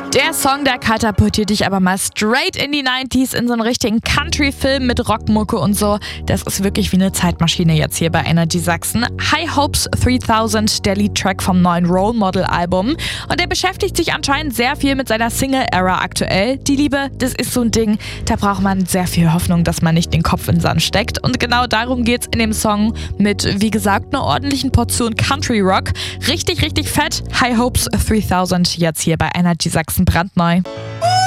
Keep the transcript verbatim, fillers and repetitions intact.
Der Song, der katapultiert dich aber mal straight in die neunziger in so einen richtigen Country-Film mit Rockmucke und so. Das ist wirklich wie eine Zeitmaschine jetzt hier bei Energy Sachsen. High Hopes dreitausend, der Lead-Track vom neuen Role Model-Album. Und der beschäftigt sich anscheinend sehr viel mit seiner Single-Era aktuell. Die Liebe, das ist so ein Ding, da braucht man sehr viel Hoffnung, dass man nicht den Kopf in den Sand steckt. Und genau darum geht's in dem Song mit, wie gesagt, einer ordentlichen Portion Country-Rock. Richtig, richtig fett. High Hopes dreitausend jetzt hier bei Energy Sachsen brandneu.